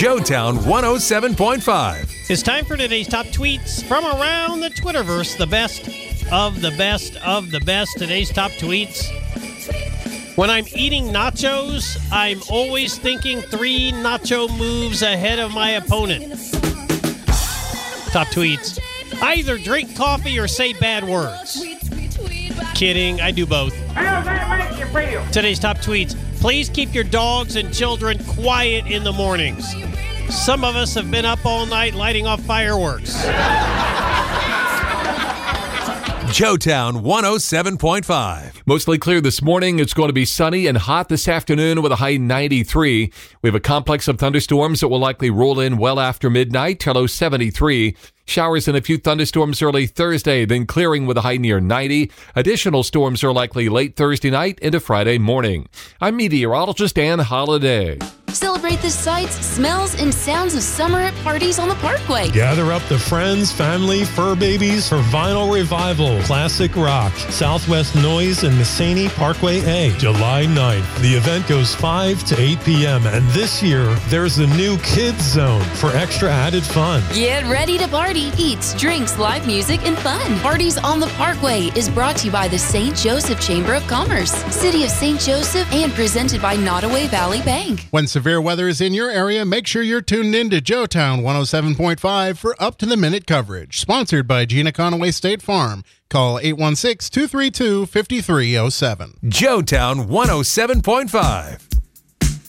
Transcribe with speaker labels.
Speaker 1: Joetown 107.5.
Speaker 2: It's time for today's top tweets from around the Twitterverse. The best of the best of the best. Today's top tweets. When I'm eating nachos, I'm always thinking 3 nacho moves ahead of my opponent. Top tweets. I either drink coffee or say bad words. Kidding, I do both.
Speaker 3: How does that make you feel?
Speaker 2: Today's top tweets. Please keep your dogs and children quiet in the mornings. Some of us have been up all night lighting off fireworks.
Speaker 1: Joetown 107.5.
Speaker 4: Mostly clear this morning. It's going to be sunny and hot this afternoon with a high 93. We have a complex of thunderstorms that will likely roll in well after midnight, low 73. Showers and a few thunderstorms early Thursday, then clearing with a high near 90. Additional storms are likely late Thursday night into Friday morning. I'm meteorologist Ann Holiday.
Speaker 5: Celebrate the sights, smells, and sounds of summer at parties on the Parkway.
Speaker 6: Gather up the friends, family, fur babies for Vinyl Revival, Classic Rock, Southwest Noise, and Mississini Parkway A, July 9th. The event goes 5 to 8 p.m., and this year, there's a new Kids Zone for extra added fun.
Speaker 5: Get ready to party, eats, drinks, live music, and fun. Parties on the Parkway is brought to you by the St. Joseph Chamber of Commerce, City of St. Joseph, and presented by Nottoway Valley Bank.
Speaker 7: When severe weather is in your area, make sure you're tuned in to Joetown 107.5 for up-to-the-minute coverage. Sponsored by Gina Conaway State Farm. Call 816-232-5307.
Speaker 1: Joetown 107.5.